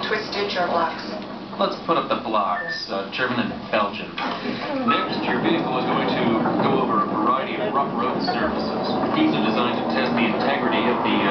Twisted or blocks? Let's put up the blocks, German and Belgian. Next, your vehicle is going to go over a variety of rough road surfaces. These are designed to test the integrity of the